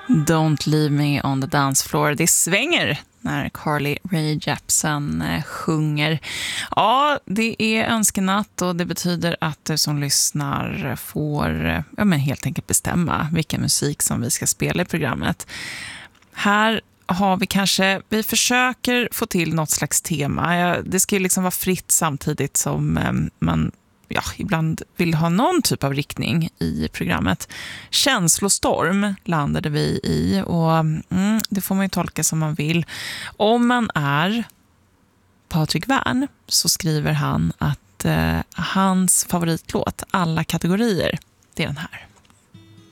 Don't leave me on the dance floor. Det svänger när Carly Rae Jepsen sjunger. Ja, det är önskenatt och det betyder att du som lyssnar får helt enkelt bestämma vilken musik som vi ska spela i programmet. Här har vi försöker få till något slags tema. Det ska ju liksom vara fritt samtidigt som man ibland vill ha någon typ av riktning i programmet. Känslostorm landade vi i och det får man ju tolka som man vill. Om man är Patrik Wern så skriver han att hans favoritlåt, alla kategorier, det är den här.